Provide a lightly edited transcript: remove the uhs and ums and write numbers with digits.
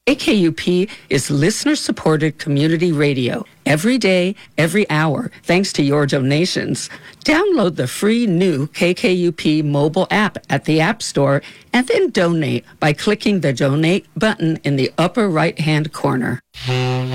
KKUP is listener-supported community radio every day, every hour, thanks to your donations. Download the free new KKUP mobile app at the App Store and then donate by clicking the Donate button in the upper right-hand corner.